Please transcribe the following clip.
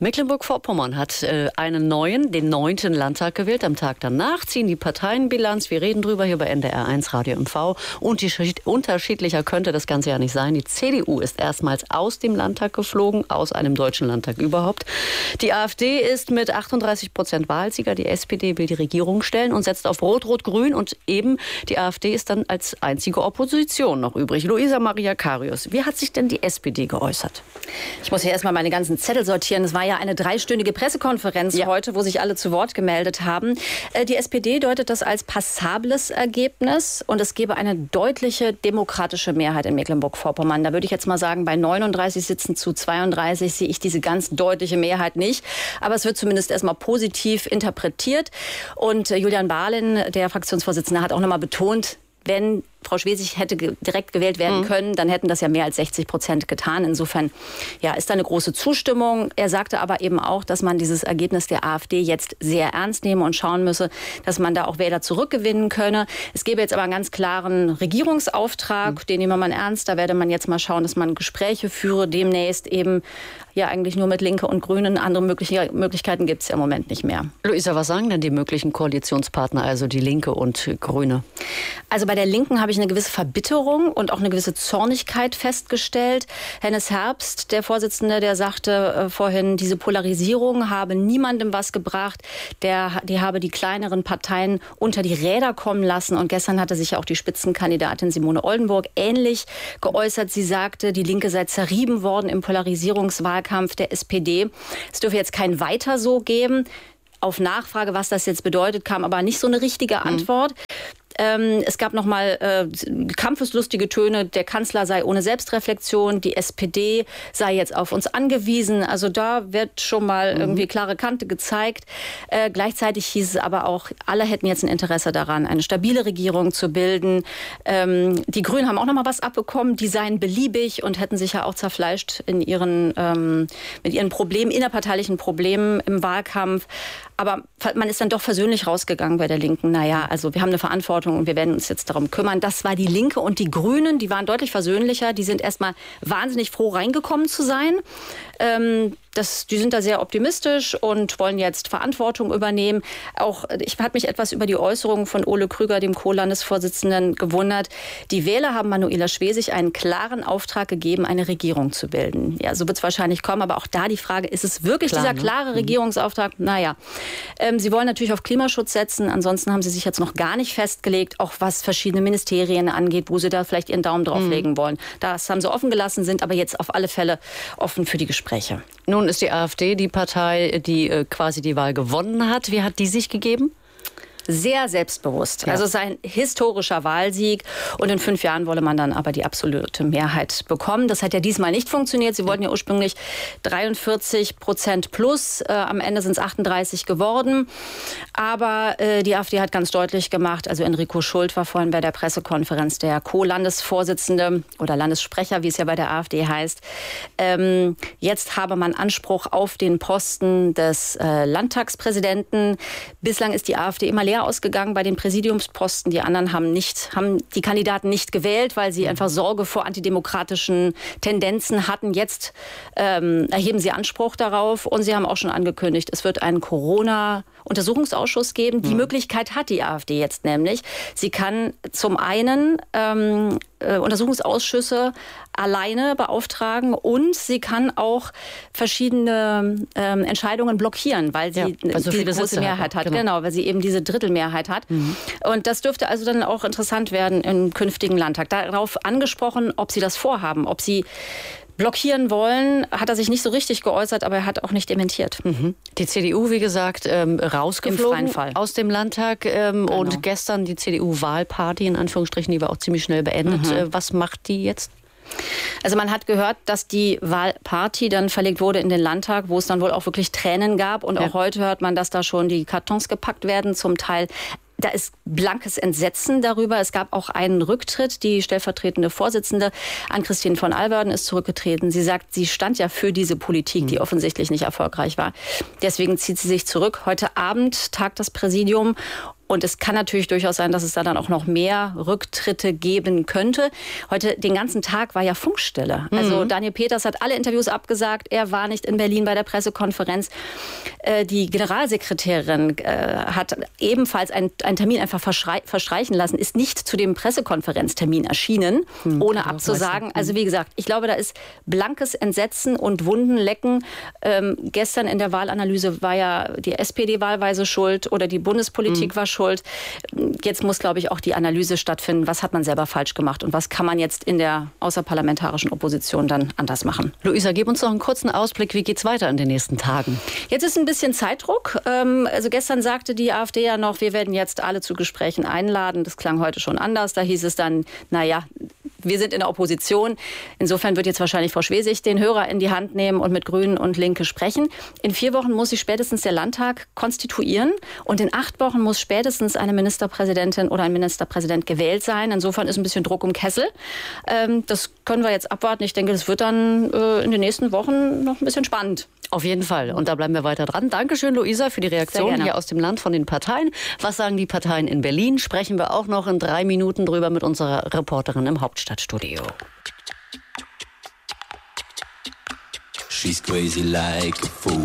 Mecklenburg-Vorpommern hat den 9. Landtag gewählt. Am Tag danach ziehen die Parteienbilanz. Wir reden drüber hier bei NDR 1 Radio MV. Unterschiedlicher könnte das Ganze ja nicht sein. Die CDU ist erstmals aus dem Landtag geflogen, aus einem deutschen Landtag überhaupt. Die AfD ist mit 38% Wahlsieger. Die SPD will die Regierung stellen und setzt auf Rot-Rot-Grün. Und eben die AfD ist dann als einzige Opposition noch übrig. Luisa Maria Karius, wie hat sich denn die SPD geäußert? Ich muss hier erstmal meine ganzen Zettel sortieren. Es war ja eine 3-stündige Pressekonferenz heute, wo sich alle zu Wort gemeldet haben. Die SPD deutet das als passables Ergebnis und es gebe eine deutliche demokratische Mehrheit in Mecklenburg-Vorpommern. Da würde ich jetzt mal sagen, bei 39 Sitzen zu 32 sehe ich diese ganz deutliche Mehrheit nicht. Aber es wird zumindest erstmal positiv interpretiert. Und Julian Barlin, der Fraktionsvorsitzende, hat auch nochmal betont, wenn Frau Schwesig hätte direkt gewählt werden können, dann hätten das ja mehr als 60% getan. Insofern ist da eine große Zustimmung. Er sagte aber eben auch, dass man dieses Ergebnis der AfD jetzt sehr ernst nehme und schauen müsse, dass man da auch Wähler zurückgewinnen könne. Es gäbe jetzt aber einen ganz klaren Regierungsauftrag, den nehmen wir ernst. Da werde man jetzt mal schauen, dass man Gespräche führe, demnächst eben eigentlich nur mit Linke und Grünen. Andere Möglichkeiten gibt es ja im Moment nicht mehr. Luisa, was sagen denn die möglichen Koalitionspartner, also die Linke und Grüne? Also bei der Linken habe ich eine gewisse Verbitterung und auch eine gewisse Zornigkeit festgestellt. Hennes Herbst, der Vorsitzende, der sagte vorhin, diese Polarisierung habe niemandem was gebracht. Die habe die kleineren Parteien unter die Räder kommen lassen. Und gestern hatte sich ja auch die Spitzenkandidatin Simone Oldenburg ähnlich geäußert. Sie sagte, die Linke sei zerrieben worden im Polarisierungswahlkampf der SPD. Es dürfe jetzt kein Weiter so geben. Auf Nachfrage, was das jetzt bedeutet, kam aber nicht so eine richtige Antwort. Es gab noch mal kampfeslustige Töne, der Kanzler sei ohne Selbstreflexion, die SPD sei jetzt auf uns angewiesen. Also da wird schon mal irgendwie klare Kante gezeigt. Gleichzeitig hieß es aber auch, alle hätten jetzt ein Interesse daran, eine stabile Regierung zu bilden. Die Grünen haben auch noch mal was abbekommen, die seien beliebig und hätten sich ja auch zerfleischt in mit ihren Problemen, innerparteilichen Problemen im Wahlkampf. Aber man ist dann doch versöhnlich rausgegangen bei der Linken. Also wir haben eine Verantwortung und wir werden uns jetzt darum kümmern. Das war die Linke und die Grünen, die waren deutlich versöhnlicher. Die sind erstmal wahnsinnig froh, reingekommen zu sein. Die sind da sehr optimistisch und wollen jetzt Verantwortung übernehmen. Ich habe mich etwas über die Äußerungen von Ole Krüger, dem Co-Landesvorsitzenden, gewundert. Die Wähler haben Manuela Schwesig einen klaren Auftrag gegeben, eine Regierung zu bilden. Ja, so wird es wahrscheinlich kommen. Aber auch da die Frage, ist es wirklich dieser klare Regierungsauftrag? Sie wollen natürlich auf Klimaschutz setzen. Ansonsten haben sie sich jetzt noch gar nicht festgelegt, auch was verschiedene Ministerien angeht, wo sie da vielleicht ihren Daumen drauflegen wollen. Das haben sie offen gelassen, sind aber jetzt auf alle Fälle offen für die Gespräche. Nun ist die AfD die Partei, die quasi die Wahl gewonnen hat. Wie hat die sich gegeben? Sehr selbstbewusst. Also es ist ein historischer Wahlsieg und in 5 Jahren wolle man dann aber die absolute Mehrheit bekommen. Das hat ja diesmal nicht funktioniert. Sie wollten ja ursprünglich 43% plus. Am Ende sind es 38 geworden. Aber die AfD hat ganz deutlich gemacht, also Enrico Schult war vorhin bei der Pressekonferenz der Co-Landesvorsitzende oder Landessprecher, wie es ja bei der AfD heißt. Jetzt habe man Anspruch auf den Posten des Landtagspräsidenten. Bislang ist die AfD immer leer ausgegangen bei den Präsidiumsposten. Die anderen haben die Kandidaten nicht gewählt, weil sie einfach Sorge vor antidemokratischen Tendenzen hatten. Jetzt erheben sie Anspruch darauf und sie haben auch schon angekündigt, es wird einen Corona-Untersuchungsausschuss geben. Die Möglichkeit hat die AfD jetzt nämlich. Sie kann zum einen Untersuchungsausschüsse alleine beauftragen und sie kann auch verschiedene Entscheidungen blockieren, weil sie die große Mehrheit hat. Genau, weil sie eben diese Drittelmehrheit hat. Und das dürfte also dann auch interessant werden im künftigen Landtag. Darauf angesprochen, ob sie das vorhaben, ob sie blockieren wollen, hat er sich nicht so richtig geäußert, aber er hat auch nicht dementiert. Die CDU, wie gesagt, rausgeflogen aus dem Landtag. Genau. Und gestern die CDU-Wahlparty, in Anführungsstrichen, die war auch ziemlich schnell beendet. Was macht die jetzt? Also man hat gehört, dass die Wahlparty dann verlegt wurde in den Landtag, wo es dann wohl auch wirklich Tränen gab. Und auch heute hört man, dass da schon die Kartons gepackt werden, zum Teil. Da ist blankes Entsetzen darüber. Es gab auch einen Rücktritt. Die stellvertretende Vorsitzende Ann-Christine von Alverden ist zurückgetreten. Sie sagt, sie stand ja für diese Politik, die offensichtlich nicht erfolgreich war. Deswegen zieht sie sich zurück. Heute Abend tagt das Präsidium. Und es kann natürlich durchaus sein, dass es da dann auch noch mehr Rücktritte geben könnte. Heute den ganzen Tag war ja Funkstille. Also Daniel Peters hat alle Interviews abgesagt. Er war nicht in Berlin bei der Pressekonferenz. Die Generalsekretärin hat ebenfalls einen Termin einfach verstreichen lassen, ist nicht zu dem Pressekonferenztermin erschienen, ohne abzusagen. Also wie gesagt, ich glaube, da ist blankes Entsetzen und Wundenlecken. Gestern in der Wahlanalyse war ja die SPD wahlweise schuld oder die Bundespolitik war schuld. Jetzt muss, glaube ich, auch die Analyse stattfinden, was hat man selber falsch gemacht und was kann man jetzt in der außerparlamentarischen Opposition dann anders machen. Luisa, gib uns noch einen kurzen Ausblick, wie geht's weiter in den nächsten Tagen? Jetzt ist ein bisschen Zeitdruck. Also gestern sagte die AfD ja noch, wir werden jetzt alle zu Gesprächen einladen. Das klang heute schon anders. Da hieß es dann, naja, wir sind in der Opposition. Insofern wird jetzt wahrscheinlich Frau Schwesig den Hörer in die Hand nehmen und mit Grünen und Linke sprechen. In 4 Wochen muss sich spätestens der Landtag konstituieren und in 8 Wochen muss spätestens eine Ministerpräsidentin oder ein Ministerpräsident gewählt sein. Insofern ist ein bisschen Druck im Kessel. Das können wir jetzt abwarten. Ich denke, das wird dann in den nächsten Wochen noch ein bisschen spannend. Auf jeden Fall. Und da bleiben wir weiter dran. Dankeschön, Luisa, für die Reaktion hier aus dem Land von den Parteien. Was sagen die Parteien in Berlin? Sprechen wir auch noch in 3 Minuten drüber mit unserer Reporterin im Hauptstadtstudio. She's crazy like a fool.